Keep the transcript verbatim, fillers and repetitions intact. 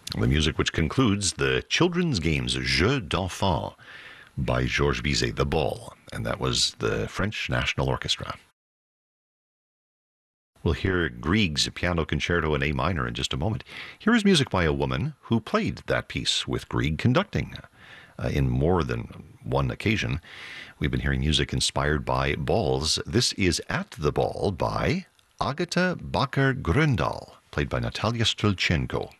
The music which concludes the children's games Jeux d'enfants by Georges Bizet, The Ball, and that was the French National Orchestra. We'll hear Grieg's Piano Concerto in A minor in just a moment. Here is music by a woman who played that piece with Grieg conducting uh, in more than one occasion. We've been hearing music inspired by balls. This is At the Ball by Agata Bakker-Grøndahl, played by Natalia Strelchenko.